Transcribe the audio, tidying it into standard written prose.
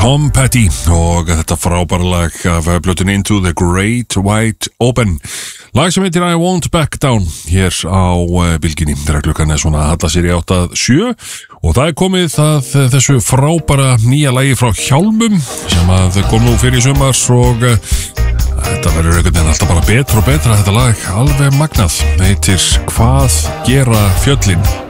Tom Petty og þetta frábæra lag af plötunni Into the Great Wide Open. Lag sem heitir I Won't Back Down hér á bylginni þegar klukkan svona að halla sér í 8:07 og það komið að þessu frábæra nýja lagi frá Hjálmum sem að kom nú fyrir sumars og þetta verður einhvern veginn alltaf bara betra og betra þetta lag, alveg magnað, heitir Hvað gera fjöllin?